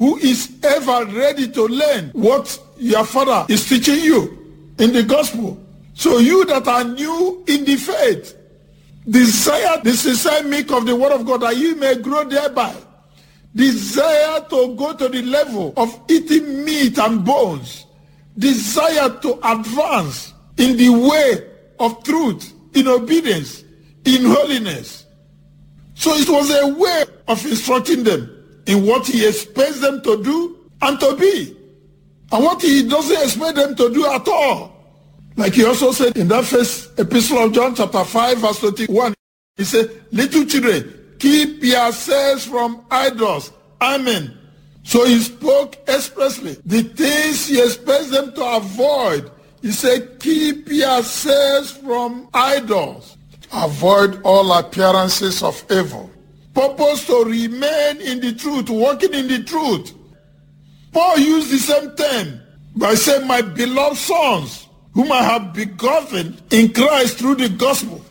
who is ever ready to learn what your father is teaching you in the gospel. So you that are new in the faith, desire the sincere milk of the word of God that you may grow thereby. Desire to go to the level of eating meat and bones. Desire to advance in the way of truth, in obedience, in holiness. So it was a way of instructing them in what he expects them to do and to be, and what he doesn't expect them to do at all. Like he also said in that first epistle of John chapter 5 verse 21, he said, little children, keep yourselves from idols. Amen. So he spoke expressly the things he expects them to avoid. He said, keep yourselves from idols. Avoid all appearances of evil. Purpose to remain in the truth, walking in the truth. Paul used the same term by saying, my beloved sons, whom I have begotten in Christ through the gospel.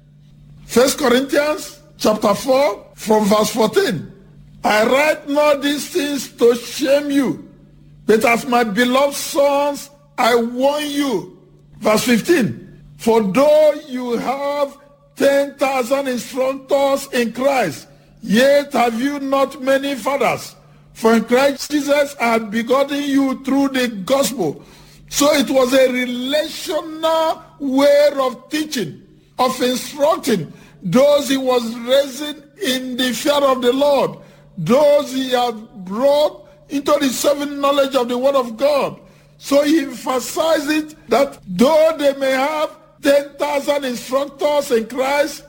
1 Corinthians chapter 4 from verse 14. I write not these things to shame you, but as my beloved sons, I warn you. Verse 15. For though you have 10,000 instructors in Christ, yet have you not many fathers. For in Christ Jesus I have begotten you through the gospel. So it was a relational way of teaching, of instructing those he was raising in the fear of the Lord, those he had brought into the saving knowledge of the word of God. So he emphasized it that though they may have 10,000 instructors in Christ,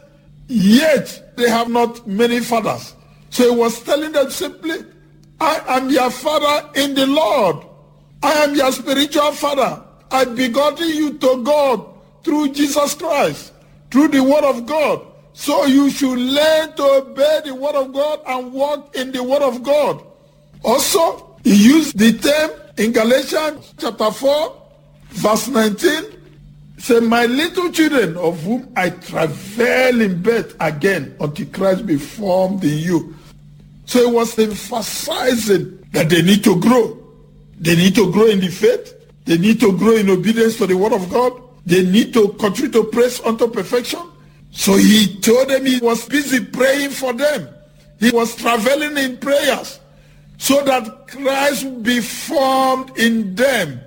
yet they have not many fathers. So he was telling them simply, I am your father in the Lord. I am your spiritual father. I begotten you to God through Jesus Christ, through the word of God. So you should learn to obey the word of God and walk in the word of God. Also, he used the term in Galatians chapter 4, verse 19. He said, my little children, of whom I travail in birth again until Christ be formed in you. So he was emphasizing that they need to grow. They need to grow in the faith. They need to grow in obedience to the word of God. They need to continue to press unto perfection. So he told them he was busy praying for them. He was traveling in prayers so that Christ would be formed in them.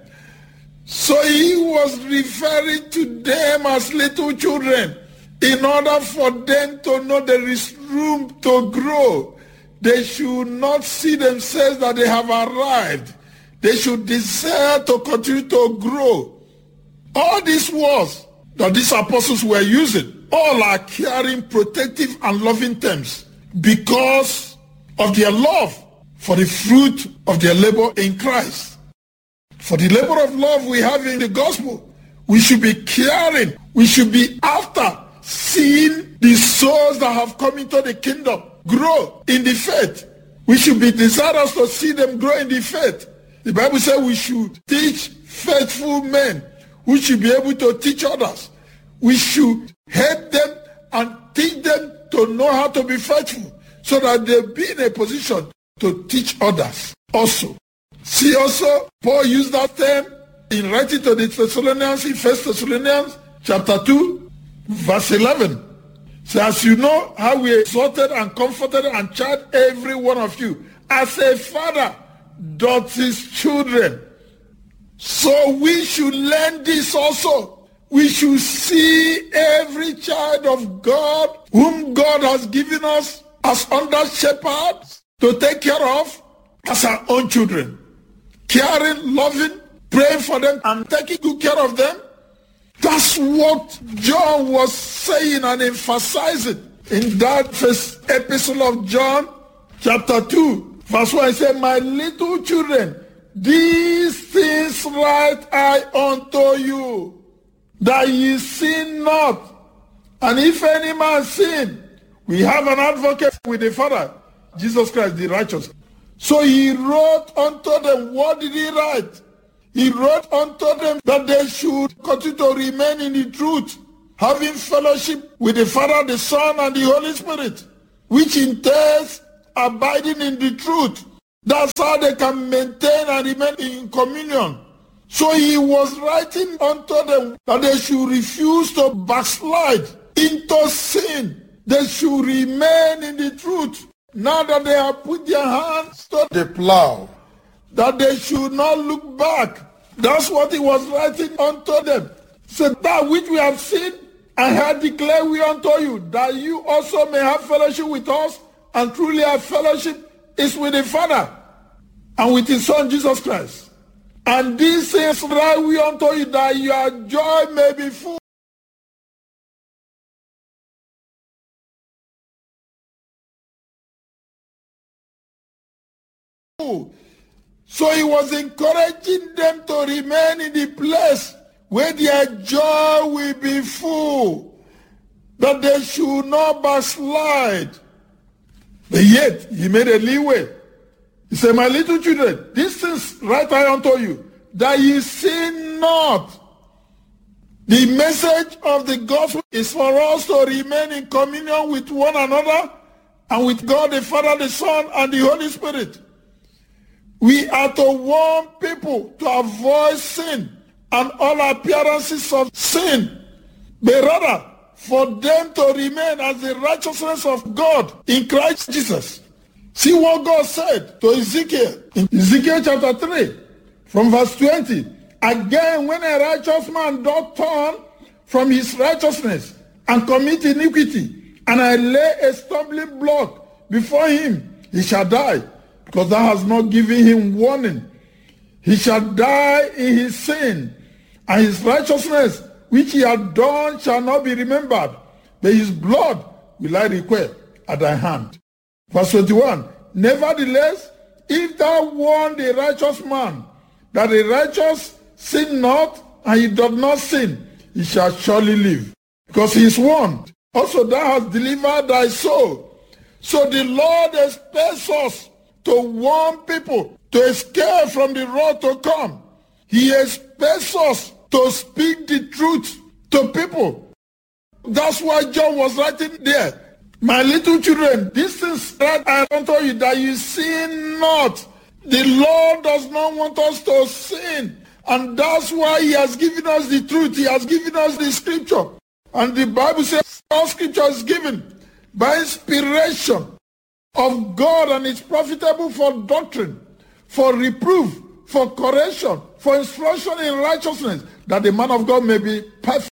So he was referring to them as little children in order for them to know there is room to grow. They should not see themselves that they have arrived. They should desire to continue to grow. All these words that these apostles were using, all are carrying protective and loving terms because of their love for the fruit of their labor in Christ. For the labor of love we have in the gospel, we should be caring. We should be after seeing the souls that have come into the kingdom grow in the faith. We should be desirous to see them grow in the faith. The Bible says we should teach faithful men who should be able to teach others. We should help them and teach them to know how to be faithful so that they'll be in a position to teach others also. See also, Paul used that term in writing to the Thessalonians in 1 Thessalonians chapter 2, verse 11. So as you know how we exhorted and comforted and charged every one of you, as a father doth his children. So we should learn this also. We should see every child of God whom God has given us as under shepherds to take care of as our own children. Caring, loving, praying for them and taking good care of them. That's what John was saying and emphasizing in that first epistle of John, chapter 2, verse 1. He said, my little children, these things write I unto you, that ye sin not. And if any man sin, we have an advocate with the Father, Jesus Christ the righteous. So he wrote unto them, what did he write? He wrote unto them that they should continue to remain in the truth, having fellowship with the Father, the Son, and the Holy Spirit, which entails abiding in the truth. That's how they can maintain and remain in communion. So he was writing unto them that they should refuse to backslide into sin. They should remain in the truth. Now that they have put their hands to the plow, that they should not look back. That's what he was writing unto them. So that which we have seen and have declared we unto you, that you also may have fellowship with us, and truly our fellowship is with the Father and with his Son Jesus Christ. And these things write we unto you, that your joy may be full. So he was encouraging them to remain in the place where their joy will be full, that they should not backslide. But yet, he made a leeway. He said, my little children, these things write I unto you, that ye sin not. The message of the gospel is for us to remain in communion with one another and with God the Father, the Son, and the Holy Spirit. We are to warn people to avoid sin and all appearances of sin, but rather for them to remain as the righteousness of God in Christ Jesus. See what God said to Ezekiel in Ezekiel chapter 3 from verse 20. Again, when a righteous man doth turn from his righteousness and commit iniquity, and I lay a stumbling block before him, he shall die, because thou hast not given him warning. He shall die in his sin, and his righteousness which he had done shall not be remembered, but his blood will I require at thy hand. Verse 21, nevertheless, if thou warn the righteous man, that the righteous sin not, and he doth not sin, he shall surely live, because he is warned. Also thou hast delivered thy soul. So the Lord expects us to warn people to escape from the road to come. He expects us to speak the truth to people. That's why John was writing there. My little children, these things that I unto you, that you sin not. The Lord does not want us to sin. And that's why he has given us the truth. He has given us the scripture. And the Bible says all scripture is given by inspiration of God, and it's profitable for doctrine, for reproof, for correction, for instruction in righteousness, that the man of God may be perfect,